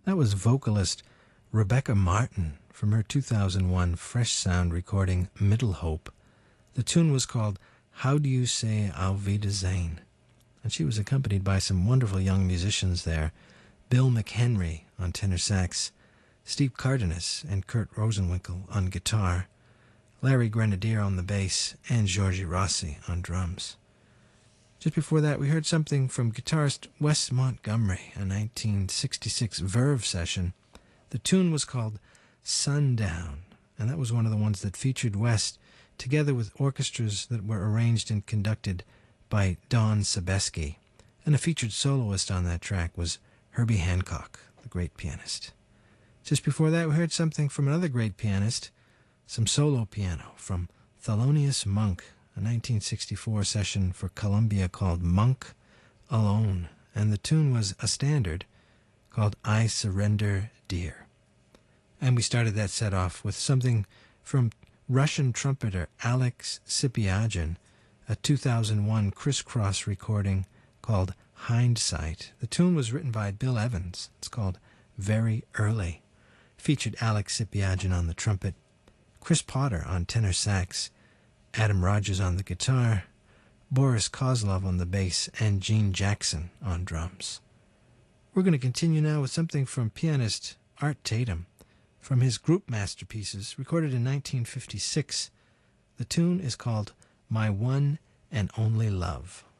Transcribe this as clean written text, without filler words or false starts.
That was vocalist Rebecca Martin from her 2001 Fresh Sound recording Middle Hope. The tune was called How Do You Say Auf Wiedersehen? And she was accompanied by some wonderful young musicians there. Bill McHenry on tenor sax, Steve Cardenas and Kurt Rosenwinkel on guitar, Larry Grenadier on the bass, and Giorgi Rossi on drums. Just before that, we heard something from guitarist Wes Montgomery, a 1966 Verve session. The tune was called Sundown, and that was one of the ones that featured Wes together with orchestras that were arranged and conducted by Don Sebesky. And a featured soloist on that track was Herbie Hancock, the great pianist. Just before that, we heard something from another great pianist, some solo piano from Thelonious Monk, a 1964 session for Columbia called Monk Alone, and the tune was a standard called I Surrender Dear. And we started that set off with something from Russian trumpeter Alex Sipiagin, a 2001 crisscross recording called Hindsight. The tune was written by Bill Evans. It's called Very Early. Featured Alex Sipiagin on the trumpet, Chris Potter on tenor sax, Adam Rogers on the guitar, Boris Kozlov on the bass, and Gene Jackson on drums. We're going to continue now with something from pianist Art Tatum from his group masterpieces recorded in 1956. The tune is called My One and Only Love.